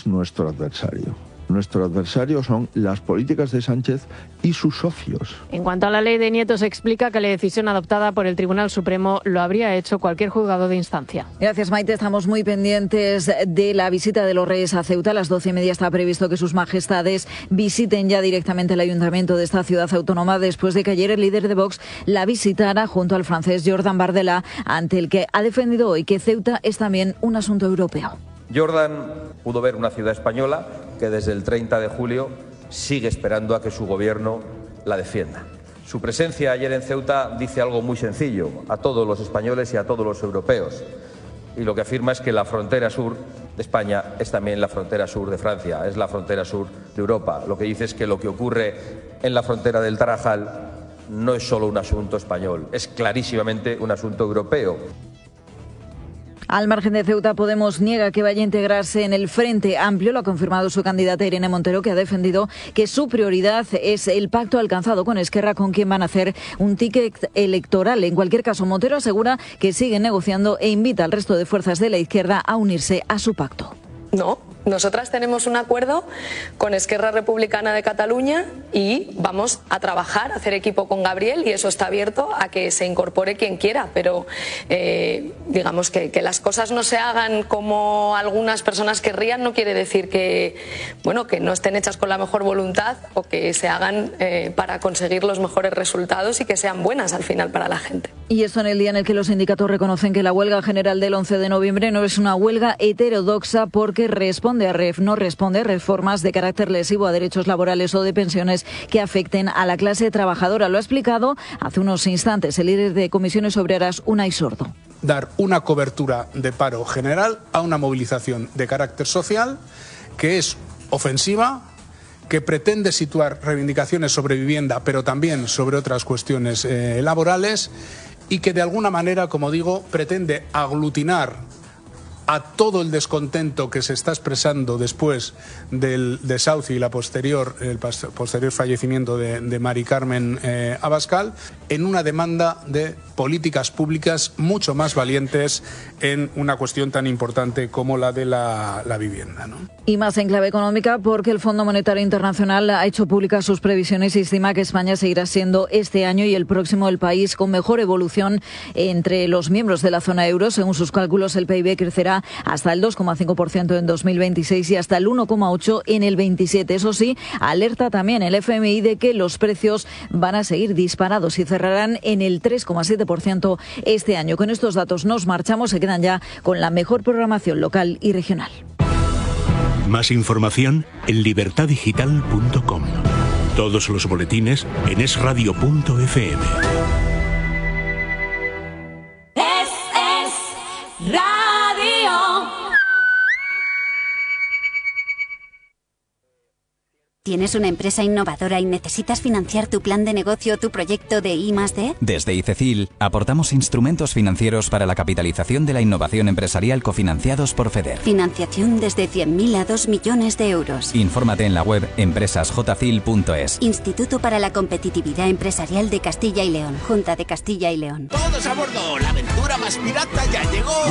es nuestro adversario. Nuestro adversario son las políticas de Sánchez y sus socios. En cuanto a la ley de nietos, explica que la decisión adoptada por el Tribunal Supremo lo habría hecho cualquier juzgado de instancia. Gracias, Maite. Estamos muy pendientes de la visita de los Reyes a Ceuta. A las 12:30 está previsto que sus majestades visiten ya directamente el ayuntamiento de esta ciudad autónoma, después de que ayer el líder de Vox la visitara junto al francés Jordan Bardella, ante el que ha defendido hoy que Ceuta es también un asunto europeo. Jordan pudo ver una ciudad española que desde el 30 de julio sigue esperando a que su gobierno la defienda. Su presencia ayer en Ceuta dice algo muy sencillo a todos los españoles y a todos los europeos. Y lo que afirma es que la frontera sur de España es también la frontera sur de Francia, es la frontera sur de Europa. Lo que dice es que lo que ocurre en la frontera del Tarajal no es solo un asunto español, es clarísimamente un asunto europeo. Al margen de Ceuta, Podemos niega que vaya a integrarse en el Frente Amplio. Lo ha confirmado su candidata Irene Montero, que ha defendido que su prioridad es el pacto alcanzado con Esquerra, con quien van a hacer un ticket electoral. En cualquier caso, Montero asegura que sigue negociando e invita al resto de fuerzas de la izquierda a unirse a su pacto. No, nosotras tenemos un acuerdo con Esquerra Republicana de Cataluña y vamos a trabajar, a hacer equipo con Gabriel, y eso está abierto a que se incorpore quien quiera, pero digamos que las cosas no se hagan como algunas personas querrían no quiere decir que, bueno, que no estén hechas con la mejor voluntad o que se hagan para conseguir los mejores resultados y que sean buenas al final para la gente. Y esto en el día en el que los sindicatos reconocen que la huelga general del 11 de noviembre no es una huelga heterodoxa porque no responde a reformas de carácter lesivo a derechos laborales o de pensiones que afecten a la clase trabajadora. Lo ha explicado hace unos instantes el líder de Comisiones Obreras, Unai Sordo. Dar una cobertura de paro general a una movilización de carácter social que es ofensiva, que pretende situar reivindicaciones sobre vivienda, pero también sobre otras cuestiones laborales, y que de alguna manera, como digo, pretende aglutinar a todo el descontento que se está expresando después del desahucio y el posterior fallecimiento de Mari Carmen Abascal, en una demanda de políticas públicas mucho más valientes en una cuestión tan importante como la de la vivienda, ¿no? Y más en clave económica, porque el Fondo Monetario Internacional ha hecho públicas sus previsiones y estima que España seguirá siendo este año y el próximo el país con mejor evolución entre los miembros de la zona euro. Según sus cálculos, el PIB crecerá hasta el 2,5% en 2026 y hasta el 1,8% en el 27. Eso sí, alerta también el FMI de que los precios van a seguir disparados y cerrarán en el 3,7% este año. Con estos datos nos marchamos, se quedan ya con la mejor programación local y regional. Más información en libertadigital.com. Todos los boletines en esradio.fm. Es Radio. ¿Tienes una empresa innovadora y necesitas financiar tu plan de negocio o tu proyecto de I+D? Desde ICECIL aportamos instrumentos financieros para la capitalización de la innovación empresarial cofinanciados por FEDER. Financiación desde 100.000 a 2 millones de euros. Infórmate en la web empresasjcil.es. Instituto para la Competitividad Empresarial de Castilla y León. Junta de Castilla y León. ¡Todos a bordo! ¡La aventura más pirata ya llegó!